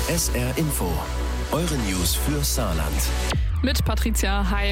SR Info. Eure News für Saarland. Mit Patricia, hi.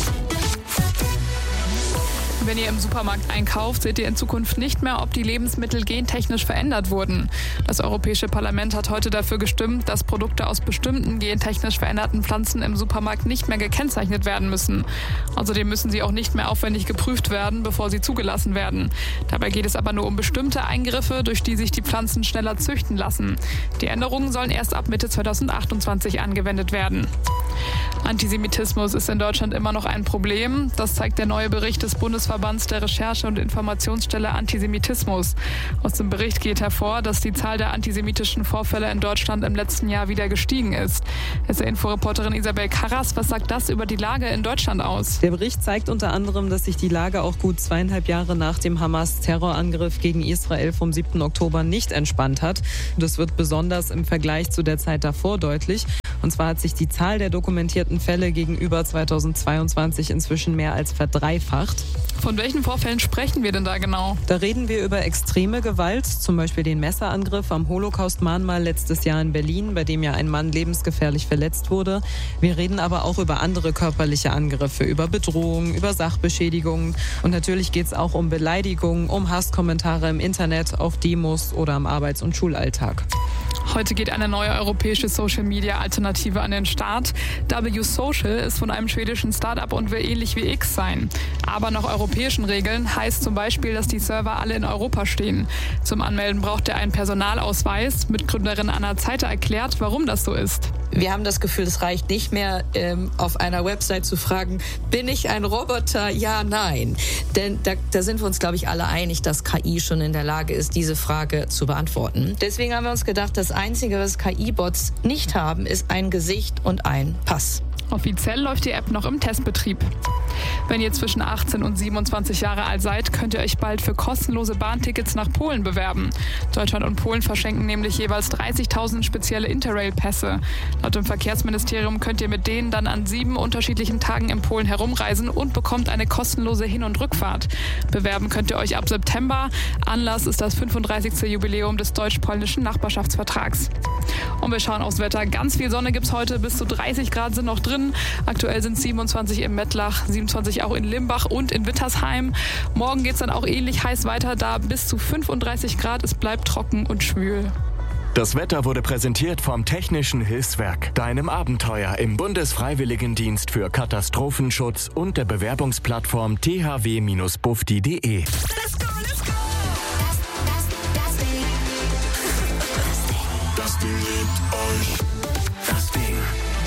Wenn ihr im Supermarkt einkauft, seht ihr in Zukunft nicht mehr, ob die Lebensmittel gentechnisch verändert wurden. Das Europäische Parlament hat heute dafür gestimmt, dass Produkte aus bestimmten gentechnisch veränderten Pflanzen im Supermarkt nicht mehr gekennzeichnet werden müssen. Außerdem müssen sie auch nicht mehr aufwendig geprüft werden, bevor sie zugelassen werden. Dabei geht es aber nur um bestimmte Eingriffe, durch die sich die Pflanzen schneller züchten lassen. Die Änderungen sollen erst ab Mitte 2028 angewendet werden. Antisemitismus ist in Deutschland immer noch ein Problem. Das zeigt der neue Bericht des Bundesverbands der Recherche- und Informationsstelle Antisemitismus. Aus dem Bericht geht hervor, dass die Zahl der antisemitischen Vorfälle in Deutschland im letzten Jahr wieder gestiegen ist. SR-Info-Reporterin Isabel Karras, was sagt das über die Lage in Deutschland aus? Der Bericht zeigt unter anderem, dass sich die Lage auch gut 2,5 Jahre nach dem Hamas-Terrorangriff gegen Israel vom 7. Oktober nicht entspannt hat. Das wird besonders im Vergleich zu der Zeit davor deutlich. Und zwar hat sich die Zahl der dokumentierten Fälle gegenüber 2022 inzwischen mehr als verdreifacht. Von welchen Vorfällen sprechen wir denn da genau? Da reden wir über extreme Gewalt, zum Beispiel den Messerangriff am Holocaust-Mahnmal letztes Jahr in Berlin, bei dem ja ein Mann lebensgefährlich verletzt wurde. Wir reden aber auch über andere körperliche Angriffe, über Bedrohungen, über Sachbeschädigungen. Und natürlich geht es auch um Beleidigungen, um Hasskommentare im Internet, auf Demos oder am Arbeits- und Schulalltag. Heute geht eine neue europäische Social-Media-Alternative an den Start. W-Social ist von einem schwedischen Start-up und will ähnlich wie X sein. Aber nach europäischen Regeln heißt zum Beispiel, dass die Server alle in Europa stehen. Zum Anmelden braucht ihr einen Personalausweis. Mitgründerin Anna Zeiter erklärt, warum das so ist. Wir haben das Gefühl, es reicht nicht mehr, auf einer Website zu fragen, bin ich ein Roboter? Ja, nein. Denn da sind wir uns, glaube ich, alle einig, dass KI schon in der Lage ist, diese Frage zu beantworten. Deswegen haben wir uns gedacht, das Einzige, was KI-Bots nicht haben, ist ein Gesicht und ein Pass. Offiziell läuft die App noch im Testbetrieb. Wenn ihr zwischen 18 und 27 Jahre alt seid, könnt ihr euch bald für kostenlose Bahntickets nach Polen bewerben. Deutschland und Polen verschenken nämlich jeweils 30.000 spezielle Interrail-Pässe. Laut dem Verkehrsministerium könnt ihr mit denen dann an 7 unterschiedlichen Tagen in Polen herumreisen und bekommt eine kostenlose Hin- und Rückfahrt. Bewerben könnt ihr euch ab September. Anlass ist das 35. Jubiläum des deutsch-polnischen Nachbarschaftsvertrags. Und wir schauen aufs Wetter. Ganz viel Sonne gibt's heute, bis zu 30 Grad sind noch drin. Aktuell sind 27 im Mettlach, 27 auch in Limbach und in Wittersheim. Morgen geht's dann auch ähnlich heiß weiter, da bis zu 35 Grad. Es bleibt trocken und schwül. Das Wetter wurde präsentiert vom Technischen Hilfswerk, deinem Abenteuer im Bundesfreiwilligendienst für Katastrophenschutz und der Bewerbungsplattform thw-bufdi.de. Das Ding liebt euch. Das Ding.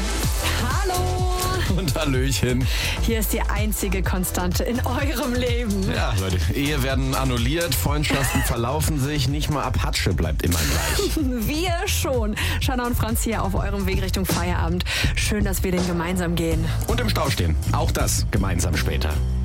Hallo! Und Hallöchen. Hier ist die einzige Konstante in eurem Leben. Ja, Leute, Ehe werden annulliert, Freundschaften verlaufen sich, nicht mal Apache bleibt immer gleich. Wir schon. Shanna und Franz hier auf eurem Weg Richtung Feierabend. Schön, dass wir den gemeinsam gehen. Und im Stau stehen. Auch das gemeinsam später.